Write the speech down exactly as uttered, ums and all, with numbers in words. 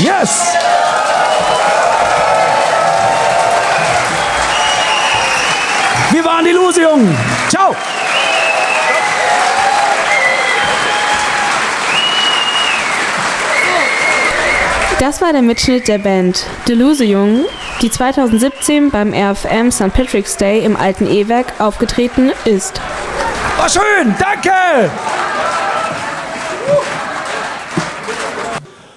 Yes! Wir waren die Lose-Jungen. Ciao! Das war der Mitschnitt der Band The Lose-Jungen, die zweitausendsiebzehn beim R F M Sankt Patrick's Day im Alten E-Werk aufgetreten ist. War schön, danke!